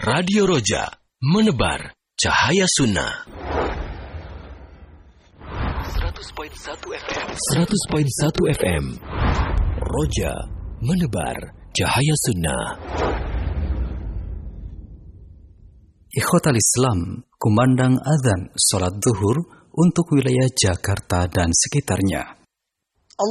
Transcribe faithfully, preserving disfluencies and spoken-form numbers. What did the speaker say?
Radio Roja, menebar cahaya sunnah. seratus koma satu F M. seratus koma satu F M. Roja, menebar cahaya sunnah. Ikhwatal Islam, kumandang adzan salat zuhur untuk wilayah Jakarta dan sekitarnya.